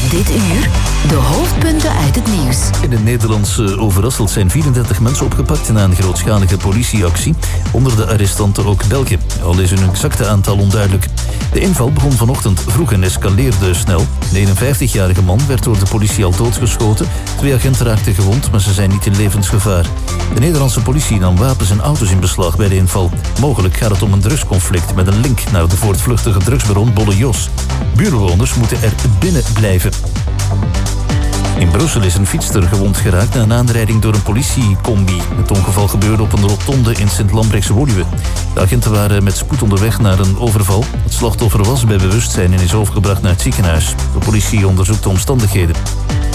Dit uur de hoofdpunten uit het nieuws. In het Nederlandse Overasselt zijn 34 mensen opgepakt na een grootschalige politieactie. Onder de arrestanten ook Belgen. Al is hun exacte aantal onduidelijk. De inval begon vanochtend vroeg en escaleerde snel. De 51-jarige man werd door de politie al doodgeschoten. 2 agenten raakten gewond, maar ze zijn niet in levensgevaar. De Nederlandse politie nam wapens en auto's in beslag bij de inval. Mogelijk gaat het om een drugsconflict met een link naar de voortvluchtige drugsbaron Bolle Jos. Buurtbewoners moeten er binnen blijven. In Brussel is een fietster gewond geraakt na een aanrijding door een politiecombi. Het ongeval gebeurde op een rotonde in Sint-Lambrechtse-Woluwe. De agenten waren met spoed onderweg naar een overval. Het slachtoffer was bij bewustzijn en is overgebracht naar het ziekenhuis. De politie onderzoekt de omstandigheden.